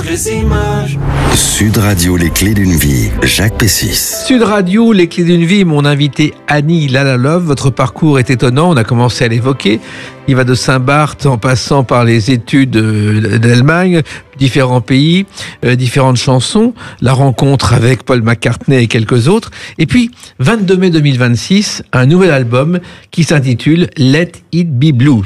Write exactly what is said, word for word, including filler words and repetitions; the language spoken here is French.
Les images. Sud Radio, les clés d'une vie, Jacques Pessis. Sud Radio, les clés d'une vie, mon invité Annie Lalalove. Votre parcours est étonnant, on a commencé à l'évoquer. Il va de Saint-Barth en passant par les études d'Allemagne, différents pays, euh, différentes chansons, la rencontre avec Paul McCartney et quelques autres. Et puis, vingt-deux mai deux mille vingt-six, un nouvel album qui s'intitule Let It Be Blue.